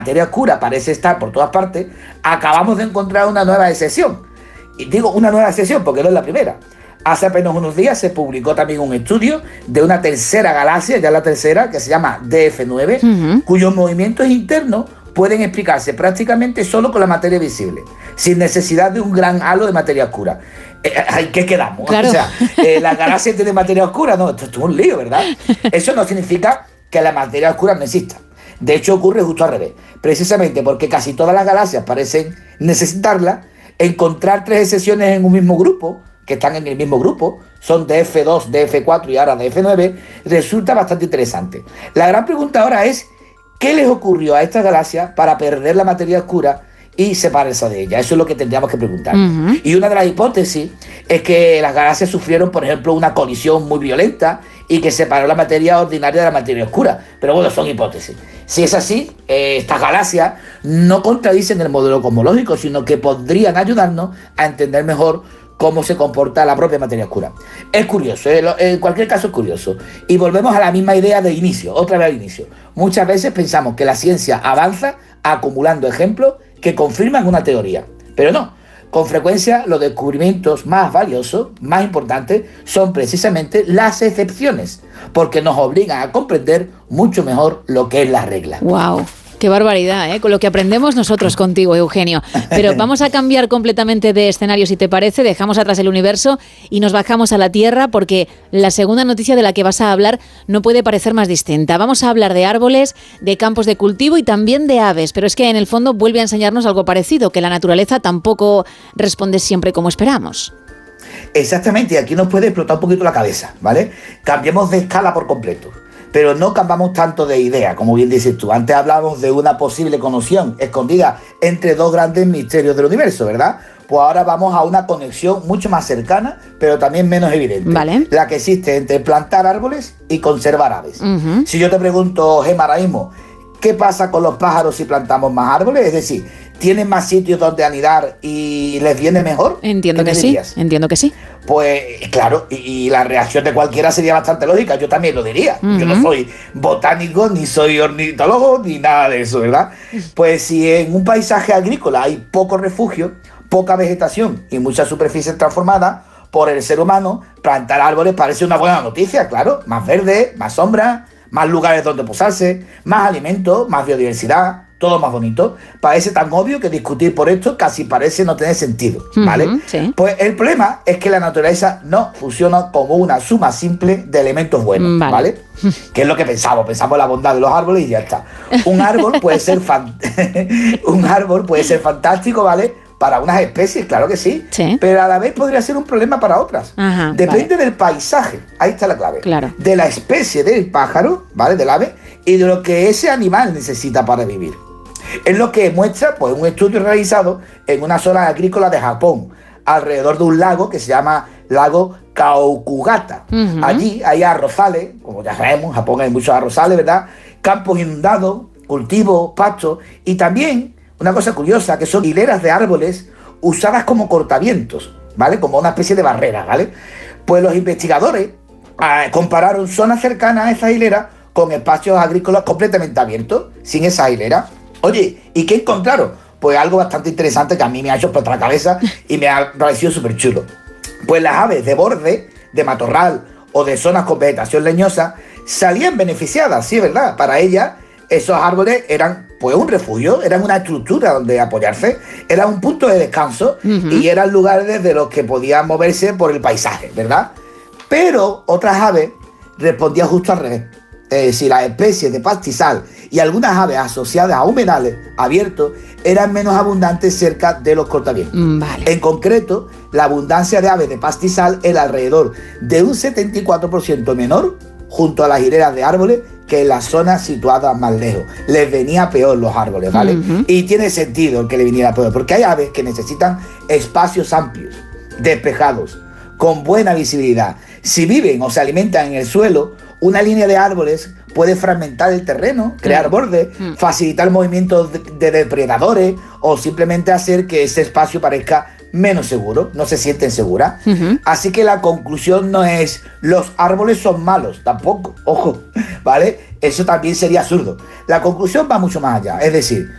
materia oscura parece estar por todas partes, acabamos de encontrar una nueva excepción. Y digo una nueva excepción porque no es la primera. Hace apenas unos días se publicó también un estudio de una tercera galaxia, ya la tercera, que se llama DF9, cuyos movimientos internos pueden explicarse prácticamente solo con la materia visible, sin necesidad de un gran halo de materia oscura. ¿Qué quedamos? Claro. O sea, ¿la galaxia tiene materia oscura? No, esto es un lío, ¿verdad? Eso no significa que la materia oscura no exista. De hecho, ocurre justo al revés. Precisamente porque casi todas las galaxias parecen necesitarla, encontrar tres excepciones en un mismo grupo, que están en el mismo grupo, son DF2, DF4 y ahora DF9, resulta bastante interesante. La gran pregunta ahora es, ¿qué les ocurrió a esta galaxia para perder la materia oscura y separarse de ella? Eso es lo que tendríamos que preguntar. Y una de las hipótesis es que las galaxias sufrieron, por ejemplo, una colisión muy violenta y que separó la materia ordinaria de la materia oscura. Pero bueno, son hipótesis. Si es así, estas galaxias no contradicen el modelo cosmológico, sino que podrían ayudarnos a entender mejor cómo se comporta la propia materia oscura. Es curioso, en cualquier caso es curioso. Y volvemos a la misma idea de inicio, otra vez al inicio. Muchas veces pensamos que la ciencia avanza acumulando ejemplos que confirman una teoría, pero no. Con frecuencia los descubrimientos más valiosos, más importantes, son precisamente las excepciones, porque nos obligan a comprender mucho mejor lo que es la regla. ¡Wow! Qué barbaridad, ¿eh? Con lo que aprendemos nosotros contigo, Eugenio. Pero vamos a cambiar completamente de escenario, si te parece. Dejamos atrás el universo y nos bajamos a la Tierra, porque la segunda noticia de la que vas a hablar no puede parecer más distinta. Vamos a hablar de árboles, de campos de cultivo y también de aves. Pero es que en el fondo vuelve a enseñarnos algo parecido, que la naturaleza tampoco responde siempre como esperamos. Exactamente, y aquí nos puede explotar un poquito la cabeza, ¿vale? Cambiemos de escala por completo. Pero no cambiamos tanto de idea, como bien dices tú. Antes hablábamos de una posible conexión escondida entre dos grandes misterios del universo, ¿verdad? Pues ahora vamos a una conexión mucho más cercana, pero también menos evidente. Vale. La que existe entre plantar árboles y conservar aves. Si yo te pregunto, Gemma, ahora mismo, ¿qué pasa con los pájaros si plantamos más árboles? Es decir, ¿tienen más sitios donde anidar y les viene mejor? Entiendo que sí, entiendo que sí. Pues claro, y la reacción de cualquiera sería bastante lógica, yo también lo diría. Yo no soy botánico, ni soy ornitólogo, ni nada de eso, ¿verdad? Pues si en un paisaje agrícola hay poco refugio, poca vegetación y mucha superficie transformada por el ser humano, plantar árboles parece una buena noticia, claro. Más verde, más sombra, más lugares donde posarse, más alimento, más biodiversidad, todo más bonito. Parece tan obvio que discutir por esto casi parece no tener sentido, ¿vale? Sí. Pues el problema es que la naturaleza no funciona como una suma simple de elementos buenos, ¿vale? Que es lo que pensamos la bondad de los árboles y ya está. Un árbol puede ser fantástico, ¿vale? Para unas especies, claro que sí, pero a la vez podría ser un problema para otras. Depende del paisaje, ahí está la clave. Claro. De la especie del pájaro, ¿vale? Del ave, y de lo que ese animal necesita para vivir. Es lo que muestra pues un estudio realizado en una zona agrícola de Japón, alrededor de un lago que se llama lago Kaokugata. Allí hay arrozales, como ya sabemos, en Japón hay muchos arrozales, ¿verdad? Campos inundados, cultivos, pastos, y también una cosa curiosa, que son hileras de árboles usadas como cortavientos, ¿vale? Como una especie de barrera, ¿vale? Pues los investigadores compararon zonas cercanas a esas hileras con espacios agrícolas completamente abiertos, sin esa hilera. Oye, ¿y qué encontraron? Pues algo bastante interesante que a mí me ha hecho explotar la cabeza y me ha parecido súper chulo. Pues las aves de borde, de matorral o de zonas con vegetación leñosa salían beneficiadas, sí, ¿verdad? Para ellas, esos árboles eran pues un refugio, eran una estructura donde apoyarse, era un punto de descanso y eran lugares desde los que podían moverse por el paisaje, ¿verdad? Pero otras aves respondían justo al revés. Es decir, las especies de pastizal y algunas aves asociadas a humedales abiertos eran menos abundantes cerca de los cortavientos. En concreto, la abundancia de aves de pastizal era alrededor de un 74% menor junto a las hileras de árboles que en las zonas situadas más lejos. Les venía peor los árboles, ¿vale? Y tiene sentido que le viniera peor, porque hay aves que necesitan espacios amplios, despejados, con buena visibilidad. Si viven o se alimentan en el suelo, una línea de árboles puede fragmentar el terreno, crear bordes, facilitar movimientos de depredadores o simplemente hacer que ese espacio parezca menos seguro, no se sienten seguras. Así que la conclusión no es los árboles son malos, tampoco, ojo, ¿vale? Eso también sería absurdo. La conclusión va mucho más allá, es decir,